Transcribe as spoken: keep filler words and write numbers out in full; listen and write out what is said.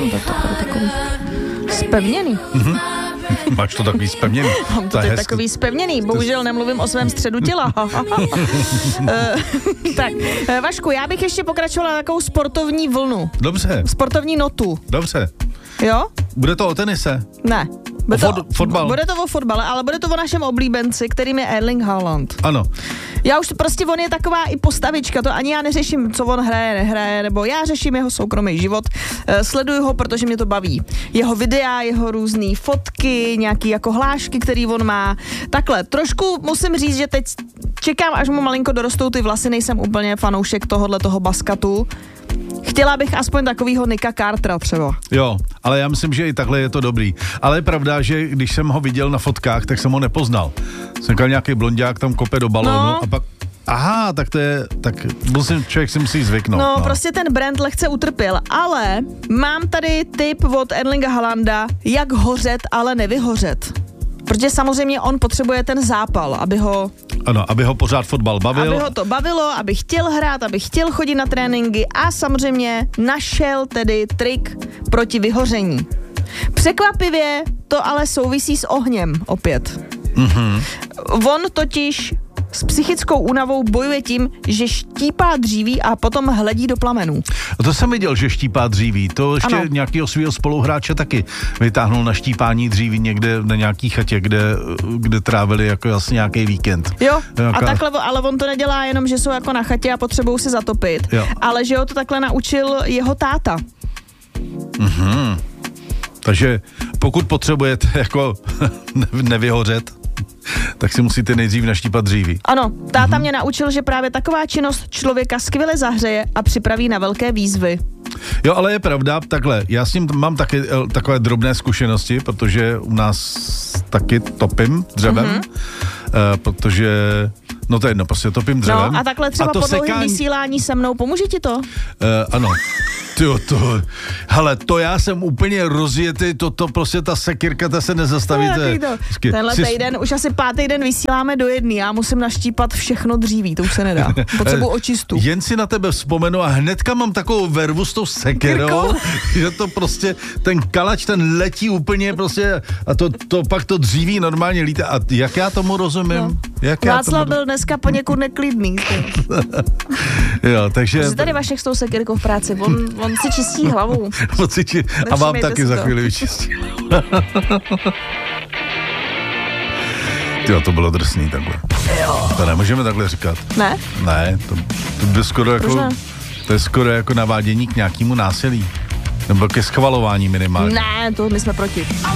mám to takový, takový spevněný. Mm-hmm. Máš to takový spevněný. Mám to, to teď takový spevněný, bohužel nemluvím o svém středu těla. Tak, Vašku, já bych ještě pokračovala takovou sportovní vlnu. Dobře. Sportovní notu. Dobře. Jo? Bude to o tenise? Ne. Bude o to, fotbal. Bude to o fotbale, ale bude to o našem oblíbenci, kterým je Erling Haaland. Ano. Já už prostě, on je taková i postavička, to ani já neřeším, co on hraje, nehraje, nebo já řeším jeho soukromý život. E, sleduju ho, protože mě to baví. Jeho videa, jeho různé fotky, nějaký jako hlášky, který on má. Takhle, trošku musím říct, že teď čekám, až mu malinko dorostou ty vlasy, nejsem úplně fanoušek tohohle toho baskatu. Chtěla bych aspoň takovýho Nicka Cartera třeba. Jo, ale já myslím, že i takhle je to dobrý. Ale je pravda, že když jsem ho viděl na fotkách, tak jsem ho nepoznal. Jsem říkal, nějaký blonďák tam kope do balónu no. a pak aha, tak to je, tak musím, člověk si musí zvyknout. No, no, prostě ten brand lehce utrpěl, ale mám tady tip od Erlinga Haalanda, jak hořet, ale nevyhořet. Protože samozřejmě on potřebuje ten zápal, aby ho... Ano, aby ho pořád fotbal bavil. Aby ho to bavilo, aby chtěl hrát, aby chtěl chodit na tréninky a samozřejmě našel tedy trik proti vyhoření. Překvapivě to ale souvisí s ohněm opět. Mm-hmm. On totiž s psychickou únavou bojuje tím, že štípá dříví a potom hledí do plamenů. A to jsem viděl, že štípá dříví. To ještě ano. Nějakého svého spoluhráče taky vytáhnul na štípání dříví někde na nějaký chatě, kde, kde trávili jako jasně nějaký víkend. Jo, Nějaká... a takhle, ale on to nedělá jenom, že jsou jako na chatě a potřebují se zatopit, jo. Ale že ho to takhle naučil jeho táta. Mhm. Takže pokud potřebujete jako nevyhořet, tak si musíte nejdřív naštípat dříví. Ano, táta mm-hmm. mě naučil, že právě taková činnost člověka skvěle zahřeje a připraví na velké výzvy. Jo, ale je pravda, takhle, já s ním mám taky takové drobné zkušenosti, protože u nás taky topím dřevem, mm-hmm. uh, protože, no to je jedno, prostě topím dřevem. No a takhle třeba a po dlouhém sekání... vysílání se mnou, pomůže ti to? Uh, ano. Tyjo, to, hele, to já jsem úplně rozjetý, to, to prostě ta sekírka, ta se nezastaví. No, to. Tenhle jsi... týden, už asi pátý den vysíláme do jedný, já musím naštípat všechno dříví, to už se nedá. Potřebuji očistu. Jen si na tebe vzpomenu a hnedka mám takovou vervu s tou sekirou, že to prostě, ten kalač, ten letí úplně prostě a to, to pak to dříví normálně lítá. A jak já tomu rozumím? No. Jak Václav já tomu... byl dneska poněkud neklidný. Jo, takže... Jsi tady Vašek s tou sekirkou v práci, on, on si čistí hlavu. On si či... A vám taky za chvíli vyčistí. Tyjo, to bylo drsný takhle. Jo. To nemůžeme takhle říkat. Ne? Ne, to, to je skoro jako... ne? To je skoro jako navádění k nějakému násilí. Nebo ke schvalování minimálně. Ne, to my jsme proti.